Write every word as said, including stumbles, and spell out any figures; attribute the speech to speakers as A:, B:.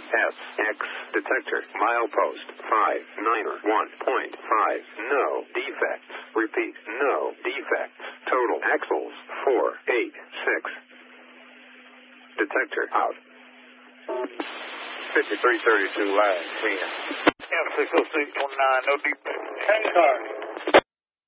A: S X detector milepost five nine one point five. No defects. Repeat, no defects. Total axles four eight six. Detector out.
B: fifty-three thirty-two line ten.
C: M six oh six twenty-nine, no defects. Tank car.